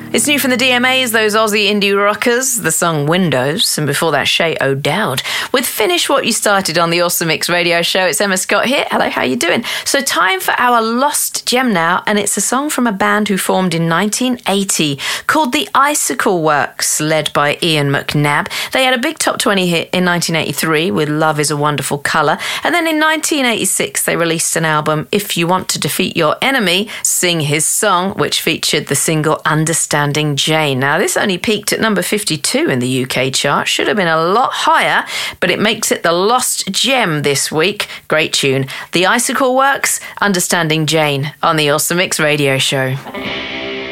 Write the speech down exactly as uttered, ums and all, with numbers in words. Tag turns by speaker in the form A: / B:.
A: It's new from the D M As, those Aussie indie rockers, the song Windows, and before that, Shay O'Dowd with Finish What You Started on the Awesome Mix radio show. It's Emma Scott here. Hello, how you doing? So time for our lost gem now, and it's a song from a band who formed in nineteen eighty called the Icicle Works, led by Ian McNabb. They had a big top twenty hit in nineteen eighty-three with Love Is a Wonderful Colour, and then in nineteen eighty-six they released an album, If You Want to Defeat Your Enemy, Sing His Song, which featured the single Understanding Jane. Now, this only peaked at number fifty-two in the U K chart. Should have been a lot higher, but it makes it the lost gem this week. Great tune. The Icicle Works, Understanding Jane on the Awesome Mix radio show.